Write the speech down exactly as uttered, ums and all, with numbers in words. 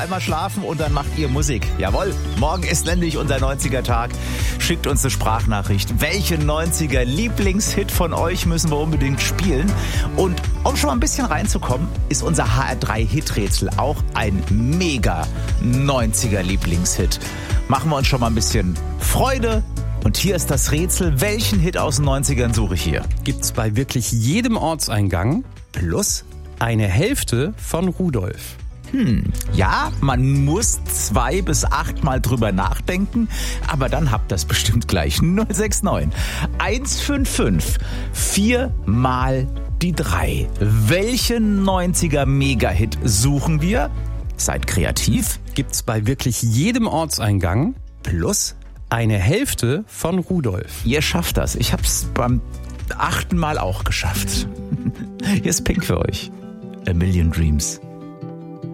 Einmal schlafen und dann macht ihr Musik. Jawohl, morgen ist nämlich unser neunziger-Tag. Schickt uns eine Sprachnachricht. Welchen neunziger-Lieblingshit von euch müssen wir unbedingt spielen? Und um schon mal ein bisschen reinzukommen, ist unser H R drei Hiträtsel auch ein mega neunziger-Lieblingshit. Machen wir uns schon mal ein bisschen Freude. Und hier ist das Rätsel. Welchen Hit aus den neunzigern suche ich hier? Gibt's bei wirklich jedem Ortseingang Plus eine Hälfte von Rudolf. Hm, ja, man muss zwei bis acht Mal drüber nachdenken, aber dann habt ihr das bestimmt gleich. null sechs neun eins fünf fünf vier mal die drei. Welchen neunziger Mega-Hit suchen wir? Seid kreativ. Gibt's bei wirklich jedem Ortseingang Plus eine Hälfte von Rudolf. ihr schafft das. Ich hab's beim achten Mal auch geschafft. Hier ist Pink für euch. A Million Dreams.